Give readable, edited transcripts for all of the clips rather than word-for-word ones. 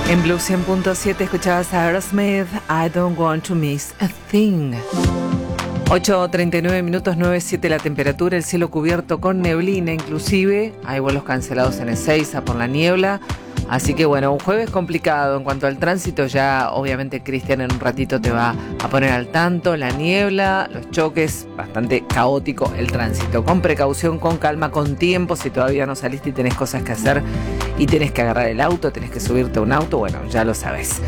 En Blue 100.7 escuchabas a Aerosmith, I Don't Want to Miss a Thing. 8:39 minutos, 9:07 la temperatura, el cielo cubierto con neblina, inclusive hay vuelos cancelados en Ezeiza por la niebla. Así que bueno, un jueves complicado en cuanto al tránsito. Ya obviamente Cristian en un ratito te va a poner al tanto. La niebla, los choques, bastante caótico el tránsito. Con precaución, con calma, con tiempo. Si todavía no saliste y tenés cosas que hacer y tenés que agarrar el auto, tenés que subirte a un auto, bueno, ya lo sabes.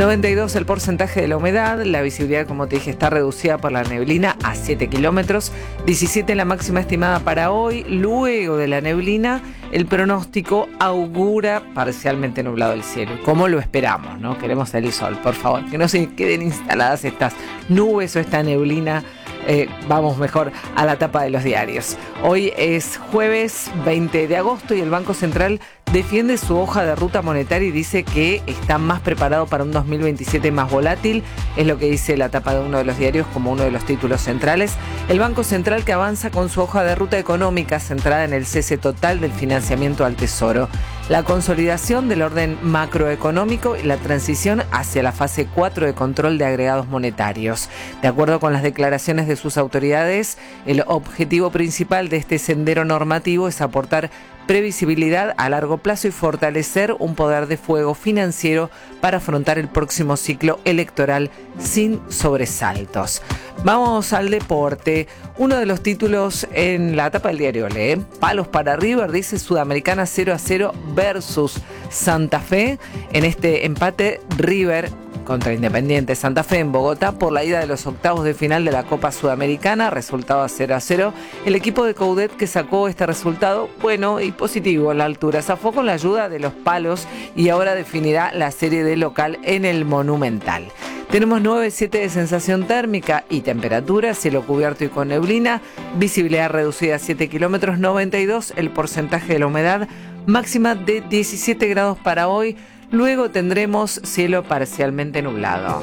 92 el porcentaje de la humedad. La visibilidad, como te dije, está reducida por la neblina a 7 kilómetros. 17 la máxima estimada para hoy. Luego de la neblina, el pronóstico augura parcialmente nublado el cielo, como lo esperamos, ¿no? Queremos el sol, por favor, que no se queden instaladas estas nubes o esta neblina. Vamos mejor a la tapa de los diarios. Hoy es jueves 20 de agosto y el Banco Central defiende su hoja de ruta monetaria y dice que está más preparado para un 2027 más volátil. Es lo que dice la tapa de uno de los diarios como uno de los títulos centrales. El Banco Central que avanza con su hoja de ruta económica centrada en el cese total del financiamiento al Tesoro, la consolidación del orden macroeconómico y la transición hacia la fase 4 de control de agregados monetarios. De acuerdo con las declaraciones de sus autoridades, el objetivo principal de este sendero normativo es aportar previsibilidad a largo plazo y fortalecer un poder de fuego financiero para afrontar el próximo ciclo electoral sin sobresaltos. Vamos al deporte. Uno de los títulos en la tapa del diario lee: palos para River, dice Sudamericana 0-0 versus Santa Fe. En este empate, River contra Independiente Santa Fe en Bogotá por la ida de los octavos de final de la Copa Sudamericana, resultado 0-0. El equipo de Coudet que sacó este resultado bueno y positivo a la altura, zafó con la ayuda de los palos y ahora definirá la serie de local en el Monumental. Tenemos 9,7 de sensación térmica y temperatura, cielo cubierto y con neblina, visibilidad reducida a 7 kilómetros, 92 el porcentaje de la humedad, máxima de 17 grados para hoy. Luego tendremos cielo parcialmente nublado.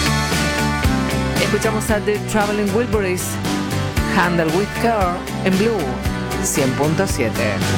Escuchamos a The Traveling Wilburys, Handle with Care, en Blue 100.7.